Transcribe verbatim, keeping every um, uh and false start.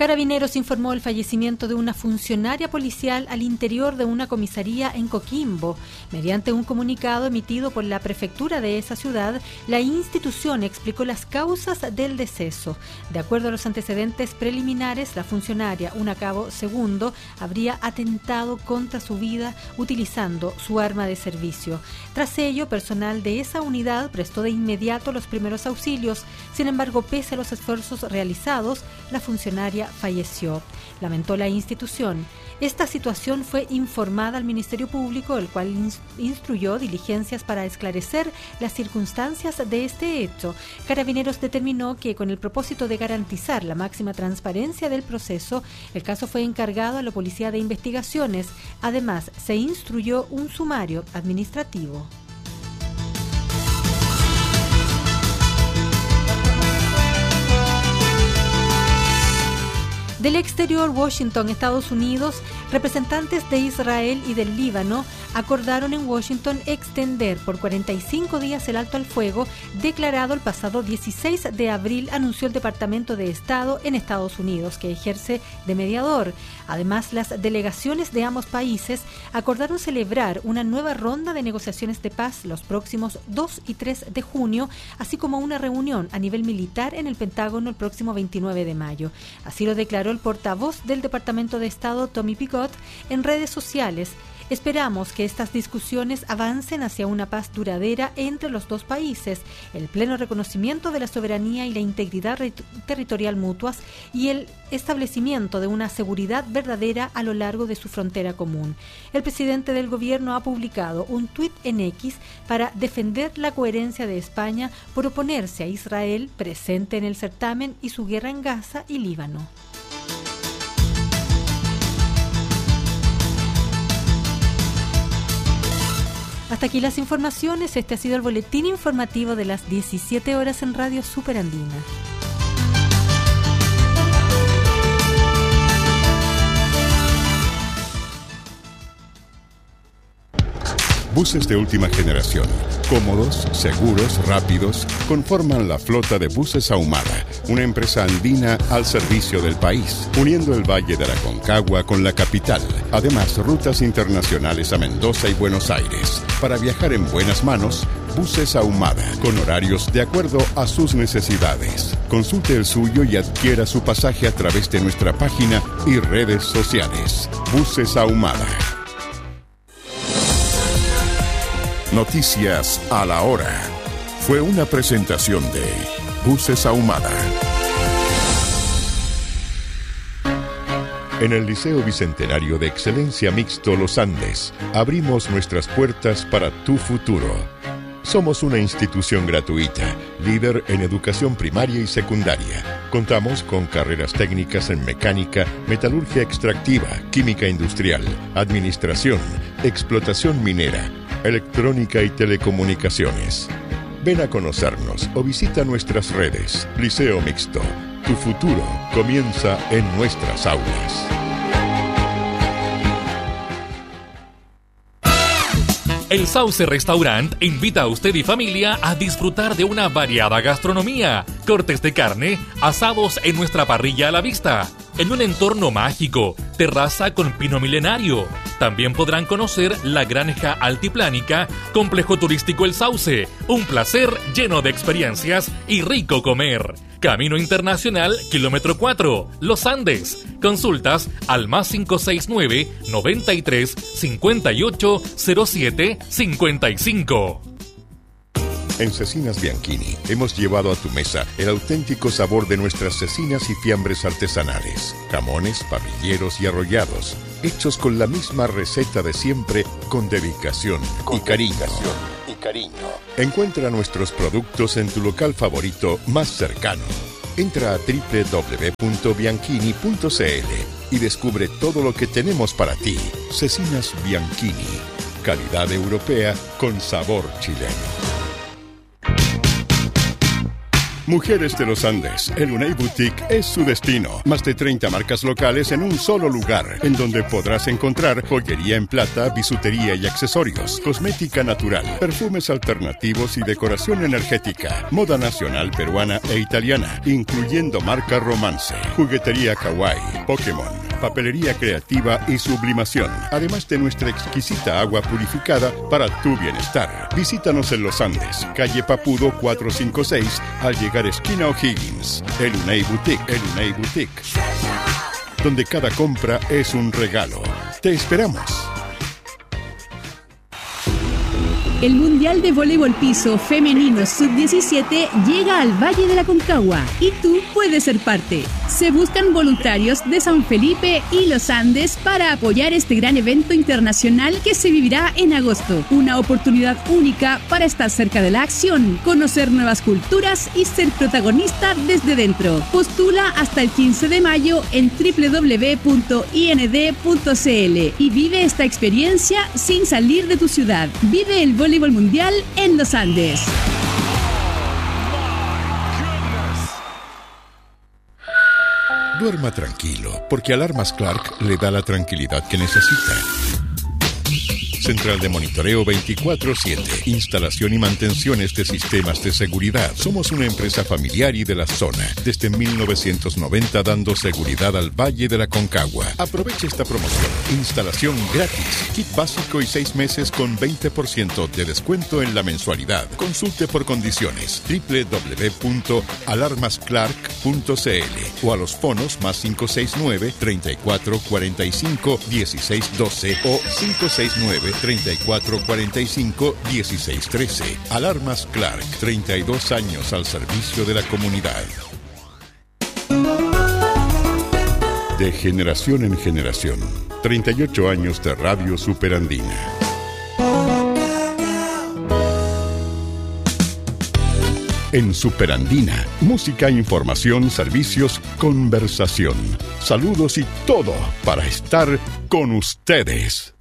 Carabineros informó el fallecimiento de una funcionaria policial al interior de una comisaría en Coquimbo. Mediante un comunicado emitido por la prefectura de esa ciudad, la institución explicó las causas del deceso. De acuerdo a los antecedentes preliminares, la funcionaria, una cabo segundo, habría atentado contra su vida utilizando su arma de servicio. Tras ello, personal de esa unidad prestó de inmediato los primeros auxilios. Sin embargo, pese a los esfuerzos realizados, la funcionaria falleció. Lamentó la institución. Esta situación fue informada al Ministerio Público, el cual instruyó diligencias para esclarecer las circunstancias de este hecho. Carabineros determinó que, con el propósito de garantizar la máxima transparencia del proceso, el caso fue encargado a la Policía de Investigaciones. Además, se instruyó un sumario administrativo. Del exterior, Washington, Estados Unidos, representantes de Israel y del Líbano acordaron en Washington extender por cuarenta y cinco días el alto al fuego declarado el pasado dieciséis de abril, anunció el Departamento de Estado en Estados Unidos, que ejerce de mediador. Además, las delegaciones de ambos países acordaron celebrar una nueva ronda de negociaciones de paz los próximos dos y tres de junio, así como una reunión a nivel militar en el Pentágono el próximo veintinueve de mayo. Así lo declaró el portavoz del Departamento de Estado, Tommy Picot, en redes sociales. Esperamos que estas discusiones avancen hacia una paz duradera entre los dos países, el pleno reconocimiento de la soberanía y la integridad territorial mutuas y el establecimiento de una seguridad verdadera a lo largo de su frontera común. El presidente del gobierno ha publicado un tuit en X para defender la coherencia de España por oponerse a Israel, presente en el certamen, y su guerra en Gaza y Líbano. Hasta aquí las informaciones. Este ha sido el boletín informativo de las diecisiete horas en Radio Superandina. Buses de última generación, cómodos, seguros, rápidos, conforman la flota de Buses Ahumada, una empresa andina al servicio del país, uniendo el Valle de Aconcagua con la capital. Además, rutas internacionales a Mendoza y Buenos Aires. Para viajar en buenas manos, Buses Ahumada, con horarios de acuerdo a sus necesidades. Consulte el suyo y adquiera su pasaje a través de nuestra página y redes sociales. Buses Ahumada. Noticias a la hora. Fue una presentación de Buses Ahumada. En el Liceo Bicentenario de Excelencia Mixto Los Andes, abrimos nuestras puertas para tu futuro. Somos una institución gratuita, líder en educación primaria y secundaria. Contamos con carreras técnicas en mecánica, metalurgia extractiva, química industrial, administración, explotación minera, electrónica y telecomunicaciones. Ven a conocernos o visita nuestras redes. Liceo Mixto. Tu futuro comienza en nuestras aulas. El Sauce Restaurant invita a usted y familia a disfrutar de una variada gastronomía, cortes de carne, asados en nuestra parrilla a la vista, en un entorno mágico, terraza con pino milenario. También podrán conocer la Granja Altiplánica, complejo turístico El Sauce, un placer lleno de experiencias y rico comer. Camino Internacional, kilómetro cuatro, Los Andes. Consultas al más cinco seis nueve, noventa y tres, cincuenta y ocho, cero siete, cincuenta y cinco. En Cecinas Bianchini hemos llevado a tu mesa el auténtico sabor de nuestras cecinas y fiambres artesanales, jamones, parrilleros y arrollados, hechos con la misma receta de siempre, con dedicación con y cariño. Dedicación y cariño. Encuentra nuestros productos en tu local favorito más cercano. Entra a doble u doble u doble u punto bianchini punto c l y descubre todo lo que tenemos para ti. Cecinas Bianchini, calidad europea con sabor chileno. Mujeres de los Andes, el Unay Boutique es su destino. Más de treinta marcas locales en un solo lugar, en donde podrás encontrar joyería en plata, bisutería y accesorios, cosmética natural, perfumes alternativos y decoración energética, moda nacional peruana e italiana, incluyendo marca Romance, juguetería kawaii, Pokémon, papelería creativa y sublimación, además de nuestra exquisita agua purificada para tu bienestar. Visítanos en Los Andes, calle Papudo cuatrocientos cincuenta y seis, al llegar esquina O'Higgins. El Unay Boutique, el Unay Boutique, donde cada compra es un regalo. Te esperamos. El Mundial de Voleibol Piso Femenino sub diecisiete llega al Valle de la Concagua y tú puedes ser parte. Se buscan voluntarios de San Felipe y Los Andes para apoyar este gran evento internacional que se vivirá en agosto. Una oportunidad única para estar cerca de la acción, conocer nuevas culturas y ser protagonista desde dentro. Postula hasta el quince de mayo en doble u doble u doble u punto i n d punto c l y vive esta experiencia sin salir de tu ciudad. Vive el voleibol mundial en Los Andes. Duerma tranquilo, porque Alarmas Clark le da la tranquilidad que necesita. Central de monitoreo veinticuatro siete. Instalación y mantenciones de sistemas de seguridad. Somos una empresa familiar y de la zona. Desde mil novecientos noventa dando seguridad al Valle de la Concagua. Aproveche esta promoción. Instalación gratis. Kit básico y seis meses con veinte por ciento de descuento en la mensualidad. Consulte por condiciones. doble u doble u doble u punto alarmas clark punto c l o a los fonos más cinco seis nueve, treinta y cuatro cuarenta y cinco, dieciséis doce o cinco seis nueve, treinta y cuatro cuarenta y cinco, dieciséis trece. Alarmas Clark, treinta y dos años al servicio de la comunidad. De generación en generación, treinta y ocho años de Radio Superandina. En Superandina, música, información, servicios, conversación, saludos y todo para estar con ustedes.